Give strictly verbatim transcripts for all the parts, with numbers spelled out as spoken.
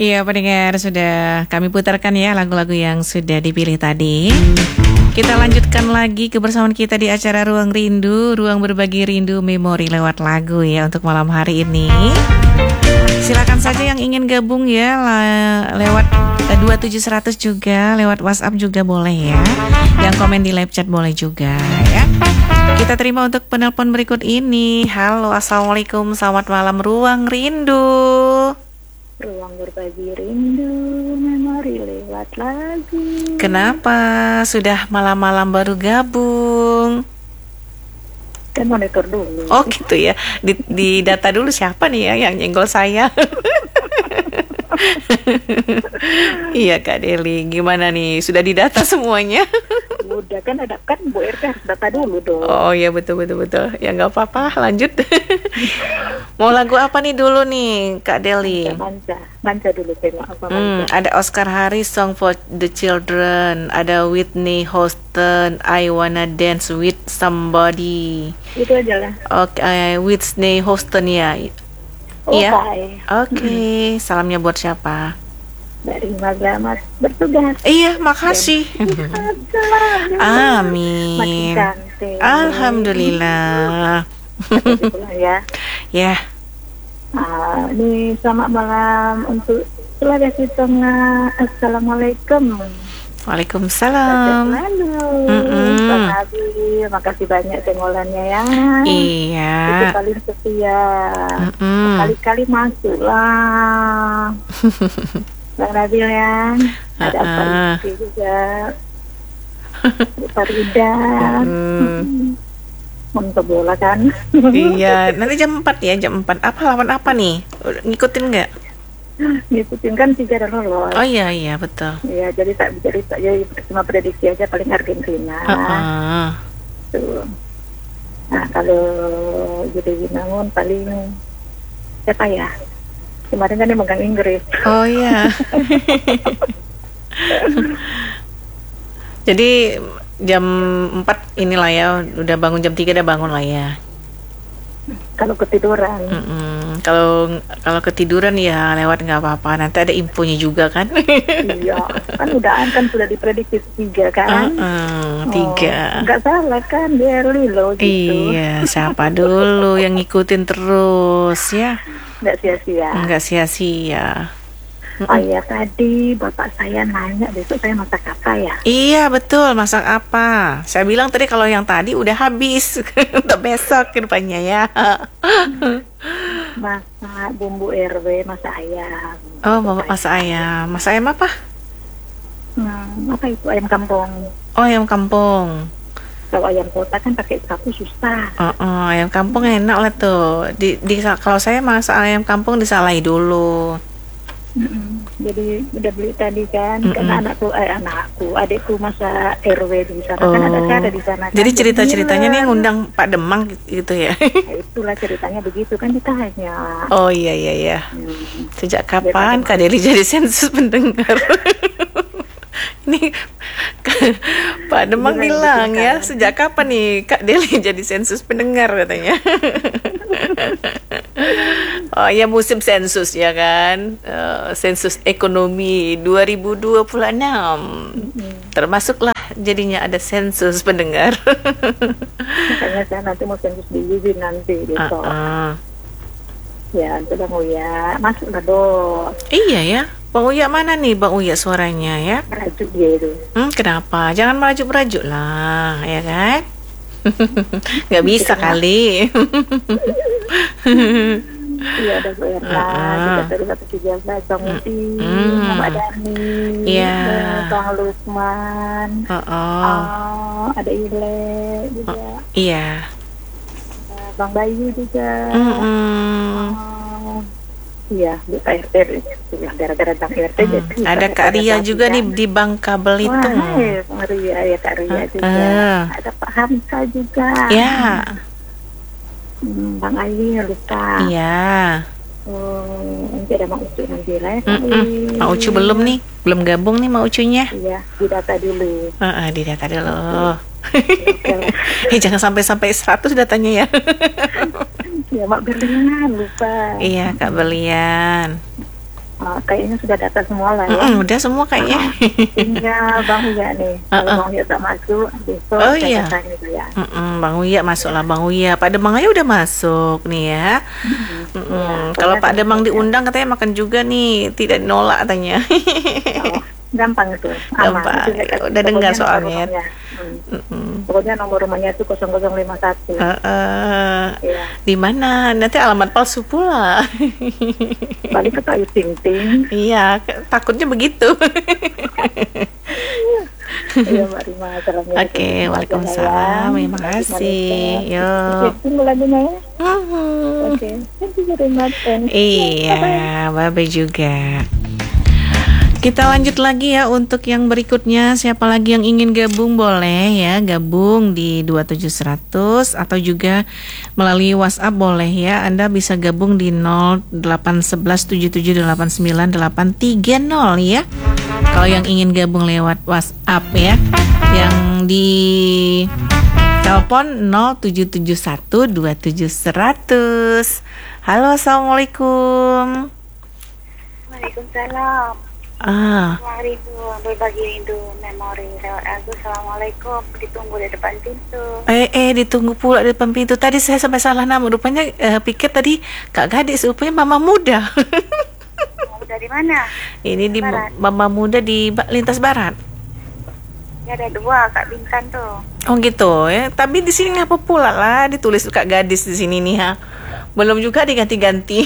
Iya pendengar, sudah kami putarkan ya lagu-lagu yang sudah dipilih tadi. Kita lanjutkan lagi kebersamaan kita di acara Ruang Rindu, Ruang Berbagi Rindu Memori lewat lagu ya untuk malam hari ini. Silakan saja yang ingin gabung ya la- lewat eh, dua tujuh seratus juga, lewat WhatsApp juga boleh ya. Yang komen di live chat boleh juga ya. Kita terima untuk penelpon berikut ini. Halo, assalamualaikum, selamat malam Ruang Rindu. Ruang berbagi rindu, memori lewat lagu. Kenapa sudah malam-malam baru gabung? Kan monitor dulu. Oh gitu ya, di, di data dulu siapa nih ya yang nyenggol saya. Iya Kak Deli, gimana nih? Sudah didata semuanya? Udah kan ada kan Bu R T harus data dulu dong. Oh iya betul betul betul. Ya nggak apa-apa, lanjut. Mau lagu apa nih dulu nih Kak Deli? Manca, manca dulu tema apa manca. Hmm, ada Oscar Harris Song for the Children, ada Whitney Houston I Wanna Dance with Somebody. Itu aja lah. Oke, okay, Whitney Houston ya. Oh, Iya. Oke. Okay. Salamnya buat siapa? Dari Magamat bertugas. Iya, makasih. Amin. Makin cantik. Alhamdulillah. Ya. Ya. Ah, ini selamat malam untuk Sulawesi Tengah. Assalamualaikum. Waalaikumsalam. Lalu, Mm-mm. Pak Nabi, makasih banyak sengolannya ya. Iya. Itu paling setia. Mm-mm. Kali-kali masuk lah. Bang Nabil ya. Ada Uh-uh. Pak Rizky juga. Pak Rida. Mm. Untuk bola kan. Iya, nanti jam empat ya, jam empat. Apa lawan apa nih? Udah ngikutin nggak? Ngikutin kan tiga dan lolos. Oh iya iya betul. Iya, jadi tak jadi tak jadi cuma prediksi aja paling Argentina. Uh-uh. Tuh. Nah, kalau jadi Binangun paling siapa ya? Kemarin kan dia megang Inggris. Oh iya. Jadi jam empat inilah ya, udah bangun jam tiga udah bangun lah ya. Kalau ketiduran. Mm-mm. Kalau kalau ketiduran ya lewat nggak apa-apa. Nanti ada infonya juga kan. Iya, kan udah kan sudah diprediksi tiga kan. Uh-uh, tiga. Oh, nggak salah kan, dia Lilo gitu. Iya, siapa dulu yang ngikutin terus ya? Nggak sia-sia. Nggak sia-sia. Oh iya, tadi bapak saya nanya besok saya masak apa ya? Iya betul, masak apa? Saya bilang tadi kalau yang tadi udah habis. Untuk besok ke depannya ya. Masak bumbu R W, masak ayam. Oh, bapak masak ayam. Masak ayam apa? Hmm, apa itu ayam kampung? Oh, ayam kampung. Kalau ayam kota kan pakai sapu susah. Oh, oh, ayam kampung enak lah tuh. Di, di kalau saya masak ayam kampung disalai dulu. Mm-mm. Jadi udah beli tadi kan, Mm-mm. karena anakku, eh, anakku, adikku masa R W di sana Oh. kan ada ada di sana. Kan? Jadi cerita-ceritanya nih Gila. ngundang Pak Demang gitu ya. Nah, itulah ceritanya begitu kan ditanya. Oh iya iya iya. Hmm. Sejak kapan Kak Deli jadi sensus pendengar? Ini Pak Demang Gimana bilang bikin ya, kangen? sejak kapan nih Kak Deli jadi sensus pendengar katanya. Oh ya musim sensus ya kan, uh, sensus ekonomi dua ribu dua puluh enam. Termasuklah jadinya ada sensus pendengar. Makanya saya nanti mau sensus di Yubi nanti besok. Uh-uh. Ya, itu Bang Uya, masuk lah dong. Iya ya, Bang Uya mana nih Bang Uya suaranya ya? Rajuk dia itu. Hmm, kenapa? Jangan merajuk-merajuk lah, ya kan? Nggak bisa kali. Iya, ada Bu Erna, Uh-uh. kita dari satu tiga belas, Bang Uti, Mm. Mama Dani, Iya. Bang Lukman, Oh, oh. oh, ada Ile juga, Iya. uh, Bang Bayu juga. Mm-mm. Oh, iya, Bu R T, gara-gara Bang R T Hmm. jadi. Ada Kak Ria juga nih di Bangka Belitung. Wah, hai, Bang Ria, ya Kak Ria juga. Uh. Ada Pak Hamka juga. Ya, Hmm, Bang Ali lupa. iya. Oh, nanti ada Mak Ucu nanti lah ya. Mm-mm. Mak Ucu belum nih, belum gabung nih Mak Ucunya. Iya, didata dulu. Uh, di data dulu. Eh jangan sampai-sampai seratus datanya ya. Ya Mak Berlian lupa. Iya Kak Belian. uh, kayaknya sudah data semua lah ya. Mm-mm, udah semua kayaknya. Tinggal Bang Uya nih. Kalau Uh-uh. Bang Uya tak masuk, besok Oh saya iya. datang gitu ya. Mm-mm, Bang Uya masuklah Bang Uya. Pak Demang aja udah masuk nih ya. Mm-mm. Mm-mm. Iya, Kalau pokoknya Pak Demang besok ya. diundang katanya makan juga nih, tidak nolak katanya. Oh, gampang itu. Aman. Gampang. Itu saya kasih. Udah dengar Pokoknya nomor soalnya. rumahnya. Hmm. Mm-mm. Pokoknya nomor rumahnya itu nol nol lima satu. Uh-uh. Iya. Di mana? Nanti alamat palsu pula. Balik ke Ayu Ting Ting. Iya, ke- takutnya begitu. Iya Mbak Rima. Assalamualaikum. Oke, waalaikumsalam. Terima kasih. Yo. Tunggu lagunya ya. Mhm. Oke. Thank you very much. And Iya, bye-bye juga. Kita lanjut lagi ya untuk yang berikutnya. Siapa lagi yang ingin gabung boleh ya, gabung di dua tujuh seratus atau juga melalui WhatsApp boleh ya. Anda bisa gabung di nol delapan satu satu tujuh tujuh delapan sembilan delapan tiga nol ya. Kalau yang ingin gabung lewat WhatsApp ya, yang di telepon nol tujuh tujuh satu dua tujuh seratus. Halo, assalamualaikum. Waalaikumsalam. Ah, Wah, rindu, berbagi rindu memori lewat aku. Assalamualaikum. Ditunggu di depan pintu. eh eh ditunggu pula di depan pintu. Tadi saya sampai salah nama. Rupanya eh, pikir tadi Kak Gadis, rupanya Mama Muda. Mau dari mana? Ini di Barat. Mama Muda di Ba- Lintas Barat. Ya ada dua Kak Bintan tuh. Oh gitu ya. Tapi di sini ngapa pula lah ditulis Kak Gadis di sini nih ha. Belum juga diganti-ganti.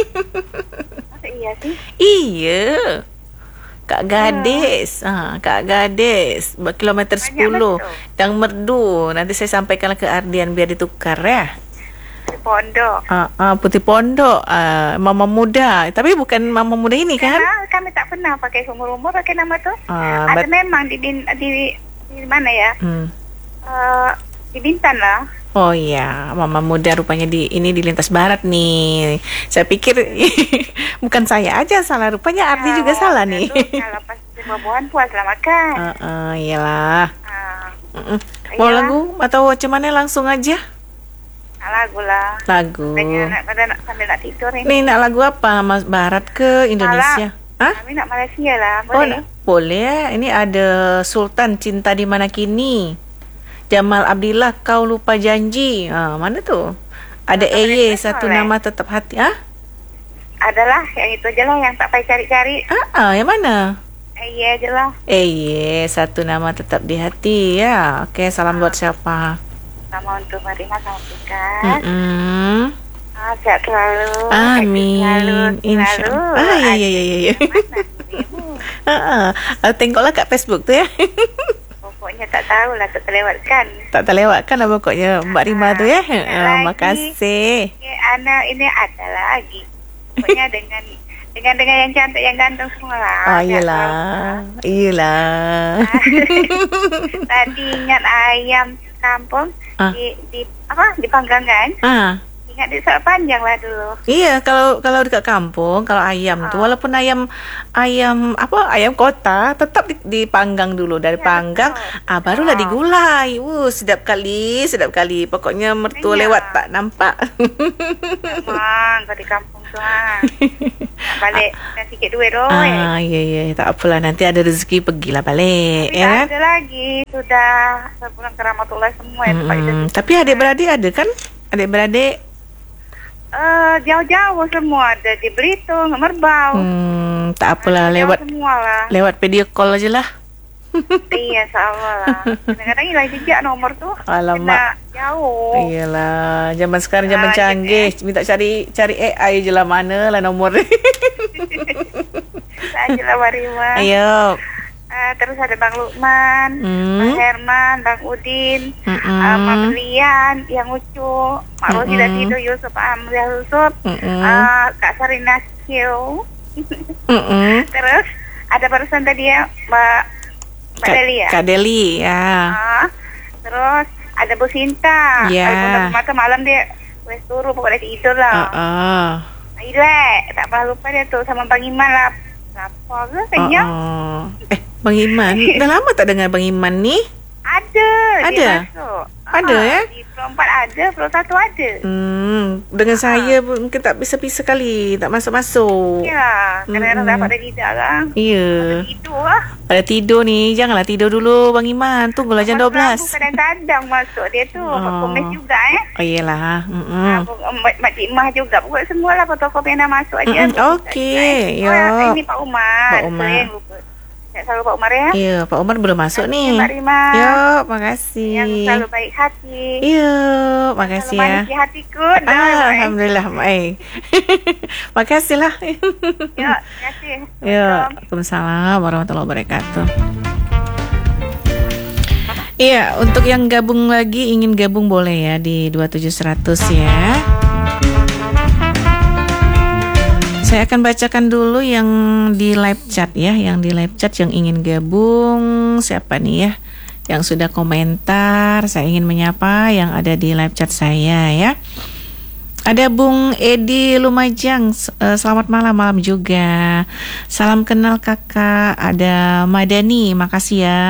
Masa iya sih? Iya. Kak Gadis, ah, Kak Gadis, Ba- kilometer Banyak sepuluh, betul. yang merdu. Nanti saya sampaikan ke Ardian biar ditukar ya. Di pondok. Ah, ah, Putih Pondok, ah, Mama Muda. Tapi bukan Mama Muda ini kan? Karena kami tak pernah pakai umur-umur pakai nama tuh. Ah, Ada bet- memang di, bin- di di mana ya? hmm. Eh, di Bintan lah. Oh iya, Mama Muda rupanya di ini di Lintas Barat nih. Saya pikir bukan saya aja salah, rupanya Ardi juga salah nih. Aduh, kalau pas boboan puas lah makan. Ah, ah, iyalah. Ah, Mm-mm. Mau Iyalah. lagu atau cuman langsung aja? lagu lah. Lagu. Katanya nak pada nak sambil nak tidur ini. Nih, nak lagu apa? Mas Barat ke Indonesia? Hah? Kami nak Malaysia lah. Oh, Boleh? nak- boleh. Ini ada Sultan Cinta di Mana Kini. Jamal Abdillah Kau Lupa Janji. Ah, mana tuh? Ada Nama E Y Malaysia Satu boleh? Nama Tetap Hati. Ah? Adalah yang itu aja lah yang tak payah cari-cari. Ah, ah, yang mana? Eh, iya aja lah. E Y Satu Nama Tetap di Hati ya. Oke, salam buat siapa? Sama untuk Marina sama Tika. Mm-mm. Ah, sehat selalu. Amin. Selalu. Insya Selalu. Allah. Ah, iya, iya, iya, iya. Mana dirimu? Ah, ah. Tengoklah kat Facebook tuh ya. Pokoknya tak tahu lah, tak terlewatkan. Tak terlewatkan lah pokoknya Mbak Rima tuh ya. Ada Ah, lagi. makasih. Eh, anak ini ada lagi. Pokoknya dengan dengan dengan yang cantik, yang ganteng semua lah. Oh Sehat iyalah, iyalah. selalu. Tadi ingat ayam kampung Ah. di, di apa dipanggang kan? Ah, Ingat di soal panjang lah dulu. iya kalau kalau dekat kampung kalau ayam tuh Ah. walaupun ayam ayam apa ayam kota tetap di- dipanggang dulu dari Ya, panggang betul. ah barulah Ah. digulai. Wuh, sedap kali, sedap kali. Pokoknya mertua Iya. lewat tak nampak. Emang kau di kampung tuh ah. Nak balik dan sikit duit doh. Ah, iya iya tak apalah nanti ada rezeki pergilah balik Tapi ya tak kan. ada lagi. Sudah sebulan keramatullah semua ya tempat itu. Mm-mm. Tapi adik-beradik ada kan? Adik-beradik Eh, jauh-jauh semua ada di Belitung, Merbau. hmm, tak apalah Jauh lewat semua lah. lewat video call aja lah. Iya, insyaAllah lah. Kadang-kadang hilang jejak nomor tuh. Alamak. Kena jauh. Iyalah, zaman sekarang zaman Ah, canggih. Minta cari cari A I je lah, mana lah nomor. Saja lah Warima. Ayo. Ah, terus ada Bang Lukman, Hmm. Bang Herman, Bang Udin, Mm-mm. ah, Mak Belian, yang lucu, Mak Rosi dan Mm-mm. Tido, Yusuf Amria Yusuf, Mm-mm. ah, Kak Sarina Siu. Mm-mm. Terus ada barusan tadi ya Mbak Mbak Kak- Deli ya. Kak Deli, ya. Ah, terus ada Bu Sinta. Ya. Kalau mata malam dia wes turu pokoknya tidur lah. Uh-uh. Ilek, tak pernah lupa dia tuh sama Bang Iman lah. Apa ke kenyang? Uh-uh. Eh, Bang Iman, udah lama tak dengar Bang Iman nih? Ada. Ada? Dia masuk. Ada, Ah, ya? Di vlog Pro empat ada, Pro satu ada. Hmm, dengan ha. saya mungkin tak bisa-bisa kali, tak masuk-masuk. Ya, kadang-kadang dapat ada tidak lah. Ya. Ada tidur lah. Ada tidur ni, janganlah tidur dulu Bang Iman. Tunggulah jam dua belas. Kadang-kadang masuk dia tu, oh. Komis juga eh. Oh iyalah. Ha, Makcik Mah juga, pokok semualah fotokopi yang dah masuk aja. Okey, ya. Oh, ini Pak Umar. Pak Umar. Saya selalu Pak Umar ya. Ya, Pak Umar belum masuk ni. Mbak Rima. Yo, makasih. Yang selalu baik hati. Yo, makasih selalu ya. Selalu hatiku. Ah, Alhamdulillah, baik. Makasihlah. Yo, terima kasih. Yo, Waalaikumsalam warahmatullahi wabarakatuh. Iya, untuk yang gabung lagi, ingin gabung boleh ya di dua tujuh seratus ya. Saya akan bacakan dulu yang di live chat ya, yang di live chat yang ingin gabung. Siapa nih ya yang sudah komentar? Saya ingin menyapa yang ada di live chat saya ya. Ada Bung Edi Lumajang, selamat malam, malam juga. Salam kenal kakak. Ada Madani, makasih ya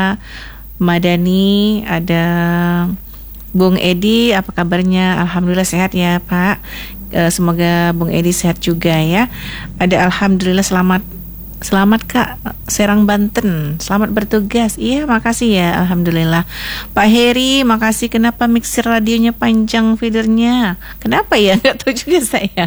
Madani. Ada Bung Edi, apa kabarnya? Alhamdulillah sehat ya Pak. Semoga Bung Edi sehat juga ya. Ada alhamdulillah selamat selamat Kak Serang Banten. Selamat bertugas. Iya, makasih ya alhamdulillah. Pak Heri, makasih. Kenapa mixer radionya panjang feedernya? Kenapa ya? Enggak tahu juga saya.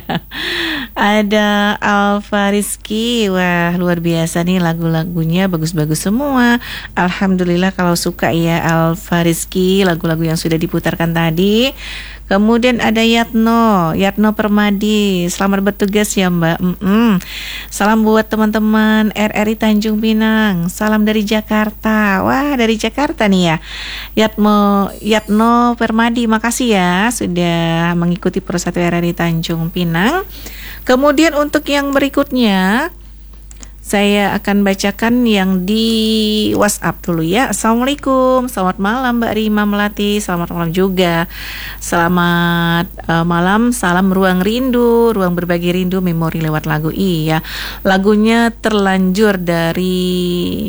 Ada Alfa Rizky. Wah, luar biasa nih lagu-lagunya bagus-bagus semua. Alhamdulillah kalau suka ya Alfa Rizky lagu-lagu yang sudah diputarkan tadi. Kemudian ada Yatno, Yatno Permadi. Selamat bertugas ya Mbak. Mm-mm. Salam buat teman-teman R R I Tanjung Pinang. Salam dari Jakarta. Wah, dari Jakarta nih ya. Yatno, Yatno Permadi, makasih ya sudah mengikuti Pro satu R R I Tanjung Pinang. Kemudian untuk yang berikutnya, saya akan bacakan yang di WhatsApp dulu ya. Assalamualaikum, selamat malam Mbak Rima Melati. Selamat malam juga. Selamat uh, malam, salam Ruang Rindu, Ruang Berbagi Rindu, Memori lewat lagu. Iya, lagunya Terlanjur dari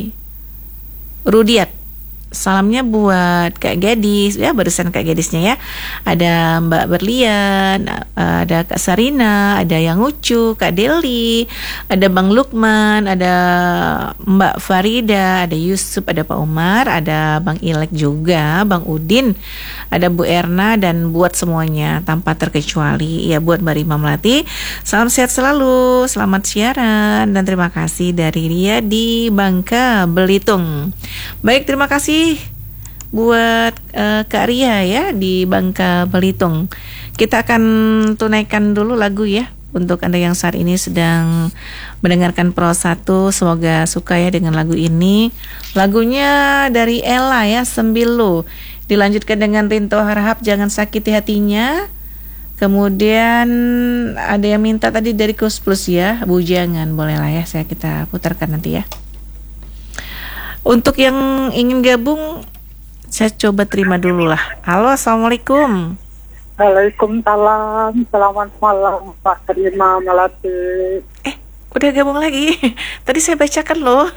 Rudiat. Salamnya buat Kak Gadis ya, barusan Kak Gadisnya ya. Ada Mbak Berlian, ada Kak Sarina, ada Yang Ucu, Kak Deli, ada Bang Lukman, ada Mbak Farida, ada Yusuf, ada Pak Umar, ada Bang Ilek juga, Bang Udin, ada Bu Erna, dan buat semuanya tanpa terkecuali ya, buat Mbak Rima Melati. Salam sehat selalu, selamat siaran, dan terima kasih dari Ria di Bangka Belitung. Baik, terima kasih buat uh, Kak Ria ya di Bangka Belitung. Kita akan tunaikan dulu lagu ya untuk Anda yang saat ini sedang mendengarkan Pro satu. Semoga suka ya dengan lagu ini. Lagunya dari Ella ya, Sembilu. Dilanjutkan dengan Rinto Harahap, Jangan Sakiti Hatinya. Kemudian ada yang minta tadi dari Kus Plus ya, Bujangan. Boleh lah ya, saya kita putarkan nanti ya. Untuk yang ingin gabung, saya coba terima dulu lah. Halo, Assalamualaikum. Waalaikumsalam. Selamat malam Pak Rima Melati. Eh, udah gabung lagi. Tadi saya bacakan loh.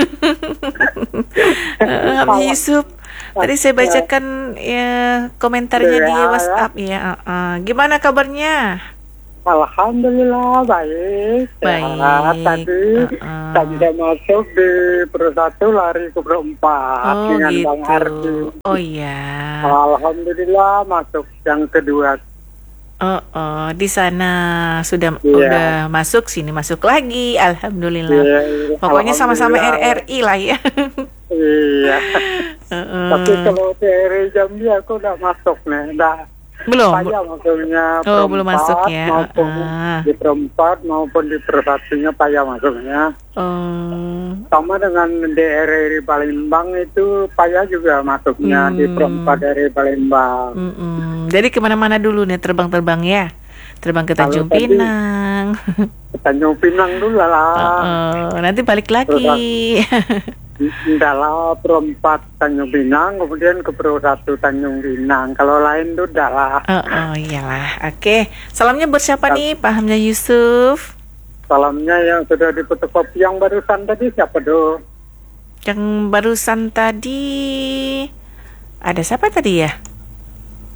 Hamdi Yusuf. Tadi saya bacakan ya komentarnya di WhatsApp ya. Uh, uh. Gimana kabarnya? Alhamdulillah baik. Baik. Sehat. Tadi uh-uh. tadi udah masuk di Pro satu, lari ke Pro empat oh, dengan gitu. Bang Ardi. Oh iya. Alhamdulillah masuk yang kedua. Oh, oh, di sana sudah yeah. udah masuk, sini masuk lagi. Alhamdulillah. Yeah, yeah. Pokoknya sama-sama R R I lah ya. Iya. uh-uh. Tapi kalau D R I Jambi aku udah masuk nih, udah. Belum. Payah maksudnya. Oh, belum masuk ya. Maupun uh. di perempat maupun di persatunya payah masuknya. Uh. Sama dengan D R I Palembang itu payah juga masuknya hmm. di perempat dari Palembang. Mm-mm. Jadi kemana-mana dulu nih terbang-terbang ya. Terbang ke Tanjung Kalau Pinang. Ke Tanjung Pinang dulu lah. Uh-uh. Nanti balik lagi. Enggak lah, perempat Tanjung Pinang, kemudian ke Pro satu Tanjung Pinang. Kalau lain tuh enggak lah. Oh, oh iyalah. Oke. Salamnya buat siapa Sal- nih? Pak Hamzah Yusuf. Salamnya yang sudah di fotokopi yang barusan tadi siapa tuh? Yang barusan tadi ada siapa tadi ya?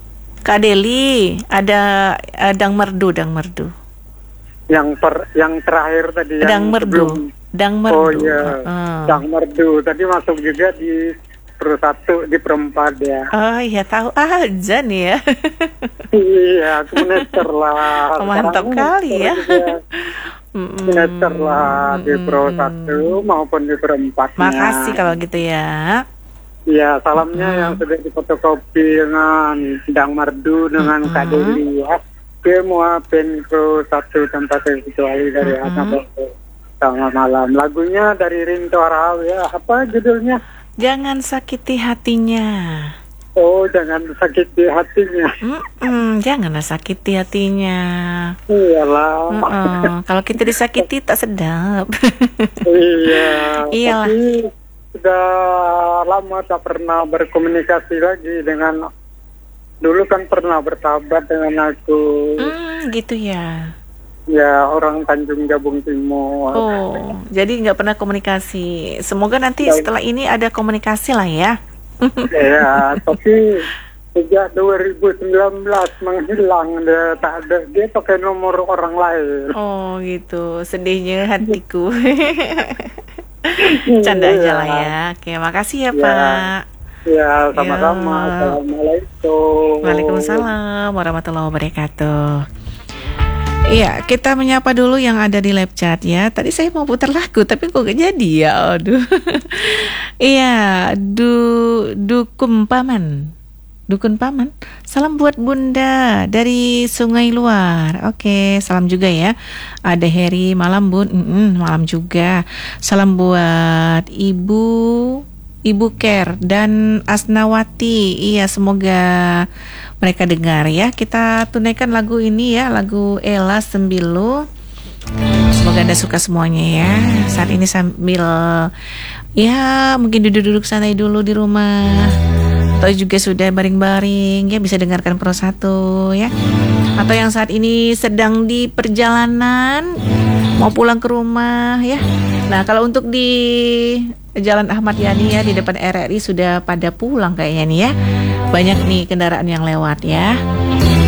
Kak Deli, ada uh, Dang Merdu, Dang Merdu. Yang per, yang terakhir tadi yang Dang Merdu. sebelum. Dang Merdu. Oh iya, uh. Dang Merdu. Tadi masuk juga di per satu di perempat ya. Oh iya tahu aja nih ya. Iya, aku menester lah. Oh, mantap Sekarang kali ya. Menester lah di pro satu maupun di perempatnya. Makasih kalau gitu ya. Iya, salamnya Mm. yang sudah difotokopi dengan Dang Merdu dengan Mm-mm. Kak Deli ya. Dia muapin pro satu tanpa terkecuali dari Mm-mm. anak bangsa. Selamat malam. Lagunya dari Rinto Arawi ya. Apa judulnya? Jangan sakiti hatinya. Oh, jangan sakiti hatinya. Mm-mm, janganlah sakiti hatinya. Iyalah. Mm-mm, kalau kita disakiti tak sedap. Iya. Iyalah. Tapi sudah lama tak pernah berkomunikasi lagi dengan. Dulu kan pernah bersahabat dengan aku. Hmm, gitu ya. Ya, orang Tanjung Jabung Timur. Oh, jadi nggak pernah komunikasi. Semoga nanti Ya. setelah ini ada komunikasi lah ya. Ya, tapi sejak dua ribu sembilan belas menghilang, dia tak ada, dia pakai nomor orang lain. Oh gitu, sedihnya hatiku. Canda aja lah ya. Oke, makasih ya, Ya. Pak. Ya, sama-sama. Ya. Assalamualaikum. Waalaikumsalam warahmatullahi wabarakatuh. Iya, kita menyapa dulu yang ada di live chat ya. Tadi saya mau putar lagu tapi kok gak jadi ya. Aduh. Iya, du dukun paman. Dukun paman. Salam buat Bunda dari Sungai Luar. Oke, salam juga ya. Ada Heri, malam Bun. Mm-mm, malam juga. Salam buat Ibu Ibu Ker dan Asnawati. Iya, semoga mereka dengar ya. Kita tunaikan lagu ini ya, lagu Ella Sembilu. Semoga Anda suka semuanya ya. Saat ini sambil ya mungkin duduk-duduk santai dulu di rumah, atau juga sudah baring-baring ya, bisa dengarkan Pro satu ya. Atau yang saat ini sedang di perjalanan mau pulang ke rumah ya. Nah, kalau untuk di Jalan Ahmad Yani ya, di depan R R I sudah pada pulang kayaknya nih ya. Banyak nih kendaraan yang lewat ya.